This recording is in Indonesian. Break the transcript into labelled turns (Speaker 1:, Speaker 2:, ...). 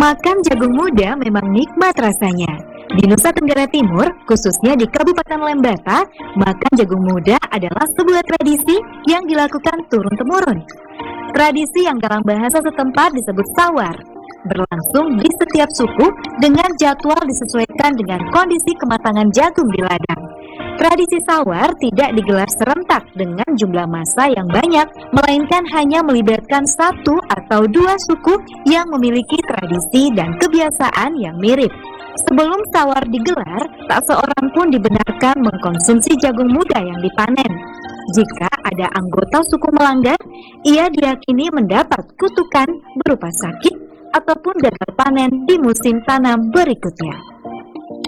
Speaker 1: Makan jagung muda memang nikmat rasanya. Di Nusa Tenggara Timur, khususnya di Kabupaten Lembata, makan jagung muda adalah sebuah tradisi yang dilakukan turun-temurun. Tradisi yang dalam bahasa setempat disebut sawar, berlangsung di setiap suku dengan jadwal disesuaikan dengan kondisi kematangan jagung di ladang. Tradisi sawar tidak digelar serentak dengan jumlah massa yang banyak, melainkan hanya melibatkan satu atau dua suku yang memiliki tradisi dan kebiasaan yang mirip. Sebelum sawar digelar, tak seorang pun dibenarkan mengkonsumsi jagung muda yang dipanen. Jika ada anggota suku melanggar, ia diyakini mendapat kutukan berupa sakit ataupun gagal panen di musim tanam berikutnya.